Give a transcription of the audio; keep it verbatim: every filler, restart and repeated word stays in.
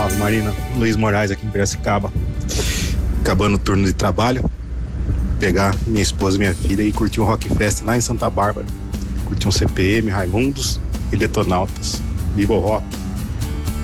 Salve Marina, Luiz Moraes aqui em Piracicaba. Acabando o turno de trabalho, pegar minha esposa e minha filha e curtir um Rock Fest lá em Santa Bárbara. Curtir um C P M, Raimundos e Detonautas. Viva o rock!